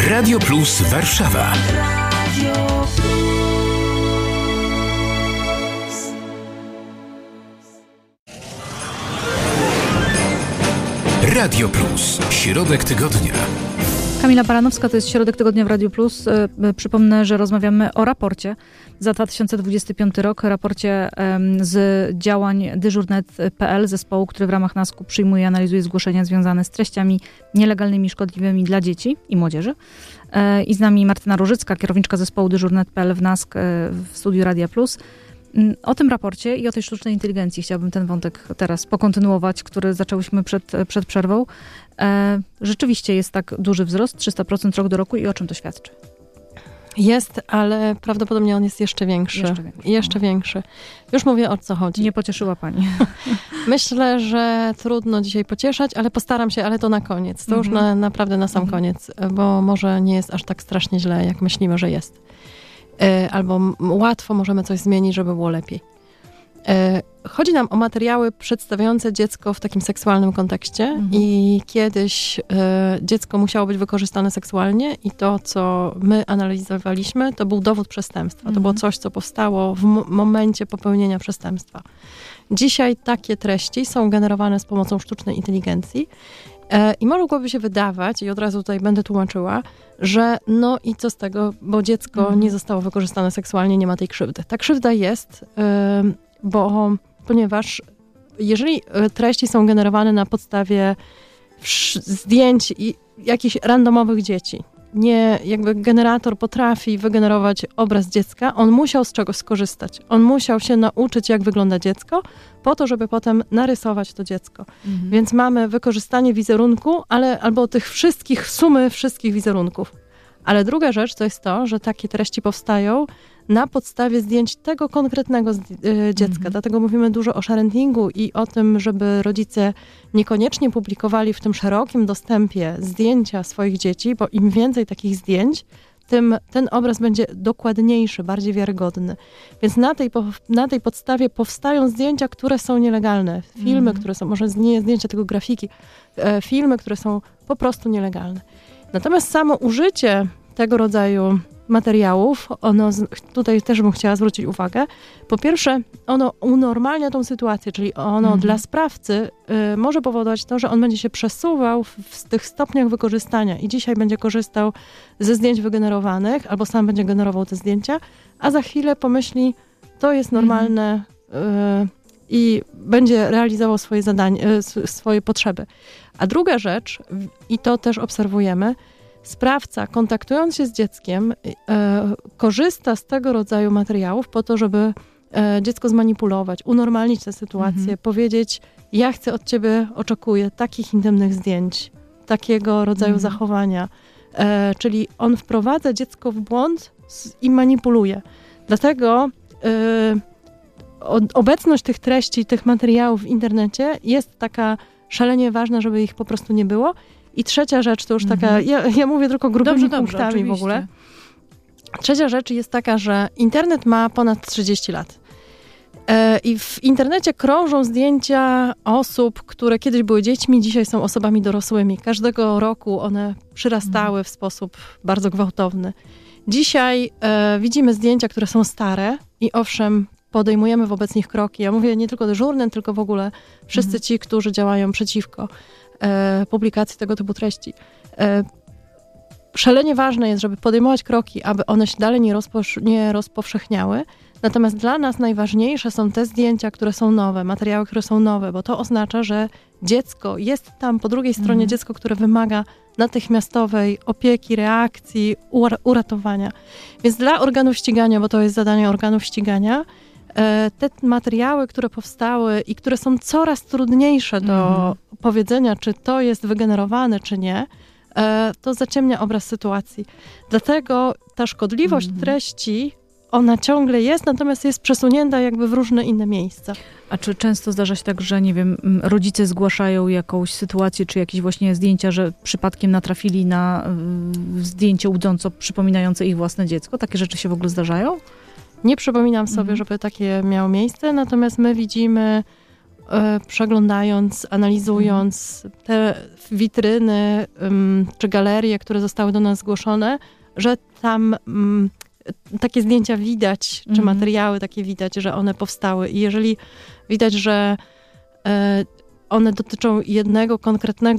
Radio Plus Warszawa. Radio Plus. Środek tygodnia. Kamila Baranowska, to jest Środek Tygodnia w Radiu Plus. Przypomnę, że rozmawiamy o raporcie za 2025 rok, raporcie z działań dyżurnet.pl, zespołu, który w ramach NASK-u przyjmuje i analizuje zgłoszenia związane z treściami nielegalnymi, szkodliwymi dla dzieci i młodzieży. I z nami Martyna Różycka, kierowniczka zespołu dyżurnet.pl w NASK w studiu Radia Plus. O tym raporcie i o tej sztucznej inteligencji chciałabym ten wątek teraz pokontynuować, który zaczęłyśmy przed przerwą. Rzeczywiście jest tak duży wzrost, 300% rok do roku i o czym to świadczy? Jest, ale prawdopodobnie on jest jeszcze większy. Jeszcze większy. Już mówię, o co chodzi. Nie pocieszyła pani. Myślę, że trudno dzisiaj pocieszać, ale postaram się, ale to na koniec. To już naprawdę na sam koniec, bo może nie jest aż tak strasznie źle, jak myślimy, że jest. Albo łatwo możemy coś zmienić, żeby było lepiej. Chodzi nam o materiały przedstawiające dziecko w takim seksualnym kontekście i kiedyś dziecko musiało być wykorzystane seksualnie i to, co my analizowaliśmy, to był dowód przestępstwa. To było coś, co powstało w momencie popełnienia przestępstwa. Dzisiaj takie treści są generowane z pomocą sztucznej inteligencji i mogłoby się wydawać, i od razu tutaj będę tłumaczyła, że no i co z tego, bo dziecko nie zostało wykorzystane seksualnie, nie ma tej krzywdy. Ta krzywda jest, ponieważ jeżeli treści są generowane na podstawie zdjęć i jakichś randomowych dzieci, nie jakby generator potrafi wygenerować obraz dziecka, on musiał z czegoś skorzystać. On musiał się nauczyć, jak wygląda dziecko, po to, żeby potem narysować to dziecko. Więc mamy wykorzystanie wizerunku, albo tych sumy wszystkich wizerunków. Ale druga rzecz to jest to, że takie treści powstają na podstawie zdjęć tego konkretnego dziecka. Dlatego mówimy dużo o sharentingu i o tym, żeby rodzice niekoniecznie publikowali w tym szerokim dostępie zdjęcia swoich dzieci, bo im więcej takich zdjęć, tym ten obraz będzie dokładniejszy, bardziej wiarygodny. Więc na tej podstawie powstają zdjęcia, które są nielegalne. Filmy, które są, może nie zdjęcia, tylko grafiki, filmy, które są po prostu nielegalne. Natomiast samo użycie tego rodzaju materiałów, tutaj też bym chciała zwrócić uwagę, po pierwsze, ono unormalnia tą sytuację, czyli ono dla sprawcy może powodować to, że on będzie się przesuwał w tych stopniach wykorzystania i dzisiaj będzie korzystał ze zdjęć wygenerowanych, albo sam będzie generował te zdjęcia, a za chwilę pomyśli, to jest normalne i będzie realizował swoje zadania, swoje potrzeby. A druga rzecz, i to też obserwujemy, sprawca, kontaktując się z dzieckiem, korzysta z tego rodzaju materiałów po to, żeby dziecko zmanipulować, unormalnić tę sytuację, powiedzieć, ja chcę od ciebie, oczekuję takich intymnych zdjęć, takiego rodzaju zachowania. Czyli on wprowadza dziecko w błąd i manipuluje. Dlatego obecność tych treści, tych materiałów w internecie jest taka szalenie ważna, żeby ich po prostu nie było. I trzecia rzecz, to już taka, ja mówię tylko grubymi punktami oczywiście. W ogóle. Trzecia rzecz jest taka, że internet ma ponad 30 lat. I w internecie krążą zdjęcia osób, które kiedyś były dziećmi, dzisiaj są osobami dorosłymi. Każdego roku one przyrastały w sposób bardzo gwałtowny. Dzisiaj widzimy zdjęcia, które są stare i owszem, podejmujemy wobec nich kroki. Ja mówię nie tylko dyżurny, tylko w ogóle wszyscy ci, którzy działają przeciwko publikacji tego typu treści. Szalenie ważne jest, żeby podejmować kroki, aby one się dalej nie rozpowszechniały. Natomiast dla nas najważniejsze są te zdjęcia, które są nowe, materiały, które są nowe, bo to oznacza, że dziecko jest tam po drugiej stronie dziecko, które wymaga natychmiastowej opieki, reakcji, uratowania. Więc dla organów ścigania, bo to jest zadanie organów ścigania, te materiały, które powstały i które są coraz trudniejsze do powiedzenia, czy to jest wygenerowane, czy nie, to zaciemnia obraz sytuacji. Dlatego ta szkodliwość treści, ona ciągle jest, natomiast jest przesunięta jakby w różne inne miejsca. A czy często zdarza się tak, że nie wiem, rodzice zgłaszają jakąś sytuację, czy jakieś właśnie zdjęcia, że przypadkiem natrafili na zdjęcie łudząco przypominające ich własne dziecko? Takie rzeczy się w ogóle zdarzają? Nie przypominam sobie, żeby takie miało miejsce, natomiast my widzimy przeglądając, analizując te witryny czy galerie, które zostały do nas zgłoszone, że tam takie zdjęcia widać, czy materiały takie widać, że one powstały. I jeżeli widać, że one dotyczą jednego konkretnego